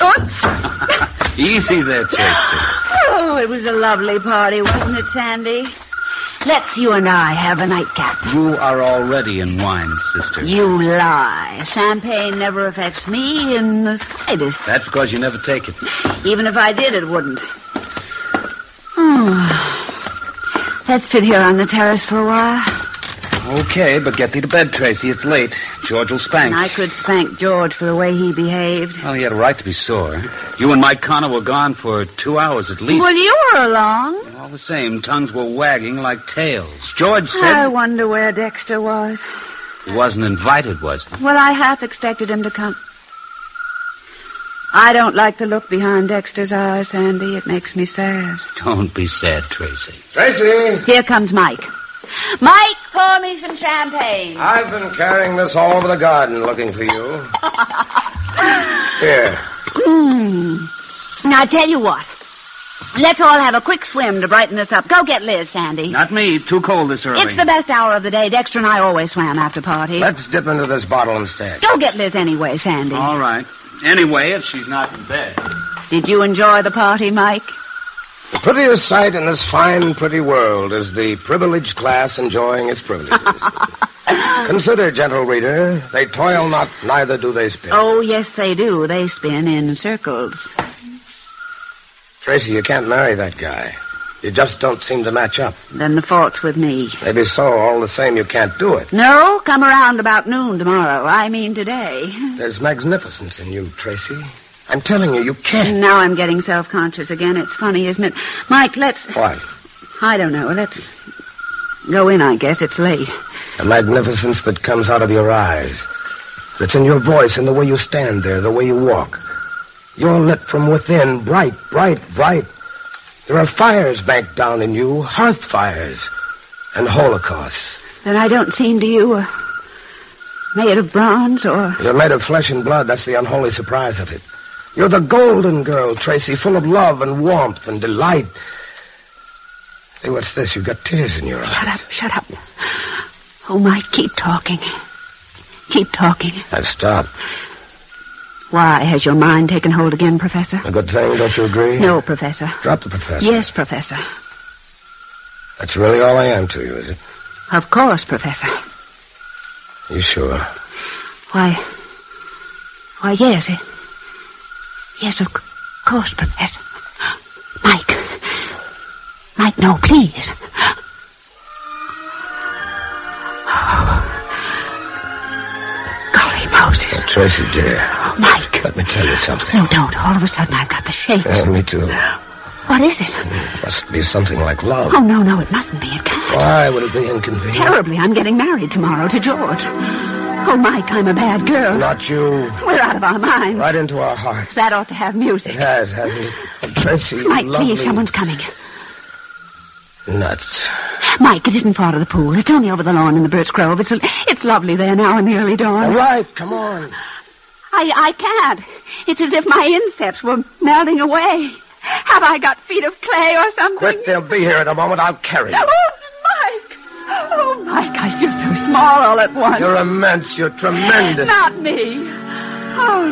Oops. Easy there, Tracy. Oh, it was a lovely party, wasn't it, Sandy? Let's you and I have a nightcap. You are already in wine, sister. You lie. Champagne never affects me in the slightest. That's because you never take it. Even if I did, it wouldn't. Let's sit here on the terrace for a while. Okay, but get thee to bed, Tracy. It's late. George will spank. I could spank George for the way he behaved. Well, he had a right to be sore. You and Mike Connor were gone for 2 hours at least. Well, you were along. All the same, tongues were wagging like tails. George said... I wonder where Dexter was. He wasn't invited, was he? Well, I half expected him to come. I don't like the look behind Dexter's eyes, Sandy. It makes me sad. Don't be sad, Tracy. Tracy! Here comes Mike. Mike, pour me some champagne. I've been carrying this all over the garden looking for you. Here. Now, I tell you what. Let's all have a quick swim to brighten us up. Go get Liz, Sandy. Not me. Too cold this early. It's the best hour of the day. Dexter and I always swam after parties. Let's dip into this bottle instead. Go get Liz anyway, Sandy. All right. Anyway, if she's not in bed. Did you enjoy the party, Mike? The prettiest sight in this fine, pretty world is the privileged class enjoying its privileges. Consider, gentle reader, they toil not, neither do they spin. Oh, yes, they do. They spin in circles. Tracy, you can't marry that guy. You just don't seem to match up. Then the fault's with me. Maybe so. All the same, you can't do it. No, come around about noon tomorrow. I mean today. There's magnificence in you, Tracy. I'm telling you, you can't. Now I'm getting self-conscious again. It's funny, isn't it? Mike, let's... What? I don't know. Let's go in, I guess. It's late. The magnificence that comes out of your eyes. That's in your voice and the way you stand there, the way you walk. You're lit from within, bright, bright, bright. There are fires banked down in you, hearth fires, and holocausts. Then I don't seem to you made of bronze or... You're made of flesh and blood. That's the unholy surprise of it. You're the golden girl, Tracy, full of love and warmth and delight. Hey, what's this? You've got tears in your eyes. Shut up. Oh, Mike, keep talking. Keep talking. I've stopped. Why, has your mind taken hold again, Professor? A good thing, don't you agree? No, Professor. Drop the professor. Yes, Professor. That's really all I am to you, is it? Of course, Professor. You sure? Why, yes. Yes, of course, Professor. Mike, no, please. Golly Moses. Tracy, dear. Oh, Mike. Let me tell you something. No, don't. All of a sudden, I've got the shakes. Me too. What is it? It must be something like love. Oh, no, it mustn't be. It can't. Why would it be inconvenient? Terribly. I'm getting married tomorrow to George. Oh, Mike, I'm a bad girl. Not you. We're out of our minds. Right into our hearts. That ought to have music. It has, hasn't it? Oh, Tracy, Mike, lovely. please, someone's coming. Nuts. Mike, it isn't far to the pool. It's only over the lawn in the birch grove. It's lovely there now in the early dawn. All right, come on. I can't. It's as if my insteps were melting away. Have I got feet of clay or something? Quick, they'll be here in a moment. I'll carry you. Oh, Mike, I feel so small all at once. You're immense. You're tremendous. Not me. Oh,